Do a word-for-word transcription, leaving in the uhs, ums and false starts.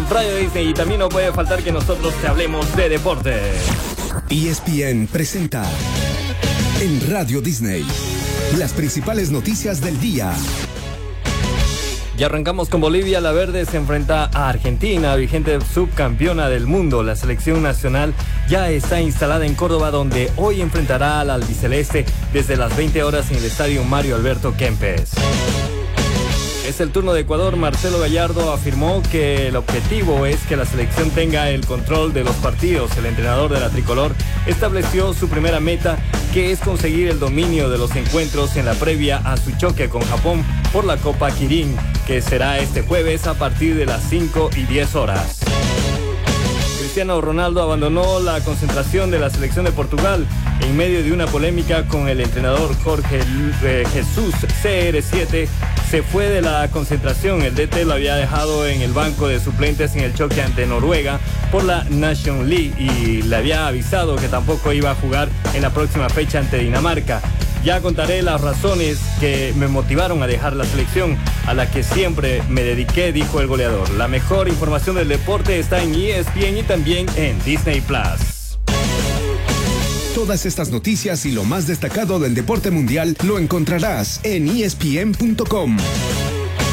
Radio Disney, y también no puede faltar que nosotros te hablemos de deporte. E S P N presenta en Radio Disney las principales noticias del día. Y arrancamos con Bolivia. La Verde se enfrenta a Argentina, vigente subcampeona del mundo. La selección nacional ya está instalada en Córdoba, donde hoy enfrentará al albiceleste desde las veinte horas en el estadio Mario Alberto Kempes. Es el turno de Ecuador. Marcelo Gallardo afirmó que el objetivo es que la selección tenga el control de los partidos. El entrenador de la tricolor estableció su primera meta, que es conseguir el dominio de los encuentros en la previa a su choque con Japón por la Copa Kirin, que será este jueves a partir de las cinco y diez horas. Cristiano Ronaldo abandonó la concentración de la selección de Portugal en medio de una polémica con el entrenador Jorge eh, Jesús C R siete. Se fue de la concentración. El D T lo había dejado en el banco de suplentes en el choque ante Noruega por la Nations League y le había avisado que tampoco iba a jugar en la próxima fecha ante Dinamarca. Ya contaré las razones que me motivaron a dejar la selección, a la que siempre me dediqué, dijo el goleador. La mejor información del deporte está en E S P N y también en Disney Plus. Todas estas noticias y lo más destacado del deporte mundial lo encontrarás en E S P N punto com.